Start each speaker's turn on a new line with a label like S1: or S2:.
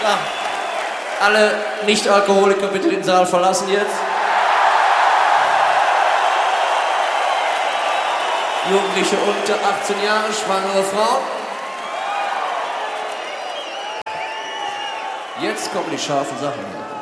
S1: Ja. Alle Nicht-Alkoholiker bitte den Saal verlassen jetzt. Jugendliche unter 18 Jahre, schwangere Frauen. Jetzt kommen die scharfen Sachen hier.